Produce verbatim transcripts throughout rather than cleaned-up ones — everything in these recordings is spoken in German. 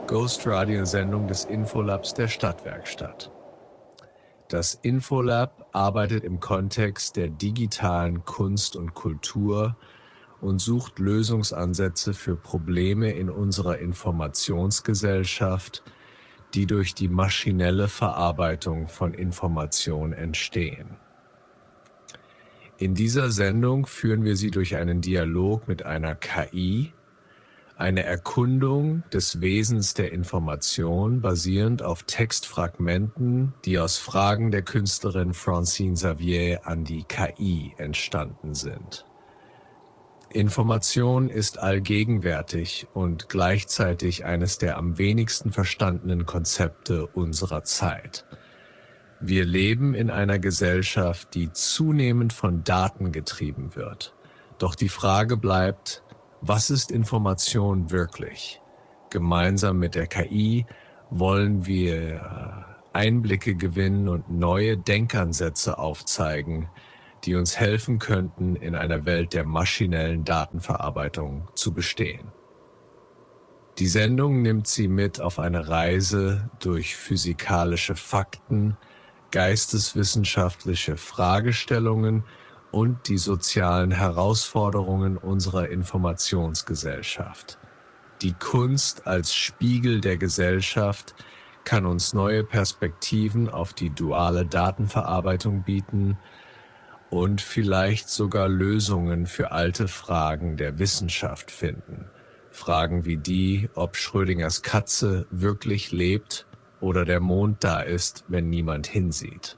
Ghost-Radio-Sendung des Infolabs der Stadtwerkstatt. Das Infolab arbeitet im Kontext der digitalen Kunst und Kultur und sucht Lösungsansätze für Probleme in unserer Informationsgesellschaft, die durch die maschinelle Verarbeitung von Information entstehen. In dieser Sendung führen wir Sie durch einen Dialog mit einer K I, eine Erkundung des Wesens der Information basierend auf Textfragmenten, die aus Fragen der Künstlerin Francine Xavier an die K I entstanden sind. Information ist allgegenwärtig und gleichzeitig eines der am wenigsten verstandenen Konzepte unserer Zeit. Wir leben in einer Gesellschaft, die zunehmend von Daten getrieben wird. Doch die Frage bleibt: Was ist Information wirklich? Gemeinsam mit der K I wollen wir Einblicke gewinnen und neue Denkansätze aufzeigen, die uns helfen könnten, in einer Welt der maschinellen Datenverarbeitung zu bestehen. Die Sendung nimmt Sie mit auf eine Reise durch physikalische Fakten, geisteswissenschaftliche Fragestellungen und die sozialen Herausforderungen unserer Informationsgesellschaft. Die Kunst als Spiegel der Gesellschaft kann uns neue Perspektiven auf die duale Datenverarbeitung bieten und vielleicht sogar Lösungen für alte Fragen der Wissenschaft finden. Fragen wie die, ob Schrödingers Katze wirklich lebt oder der Mond da ist, wenn niemand hinsieht.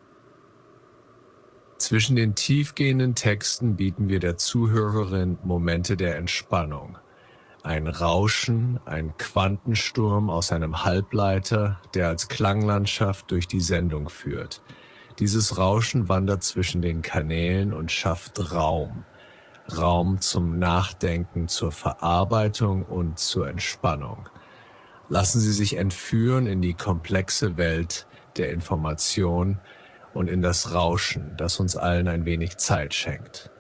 Zwischen den tiefgehenden Texten bieten wir der Zuhörerin Momente der Entspannung. Ein Rauschen, ein Quantensturm aus einem Halbleiter, der als Klanglandschaft durch die Sendung führt. Dieses Rauschen wandert zwischen den Kanälen und schafft Raum. Raum zum Nachdenken, zur Verarbeitung und zur Entspannung. Lassen Sie sich entführen in die komplexe Welt der Information und in das Rauschen, das uns allen ein wenig Zeit schenkt.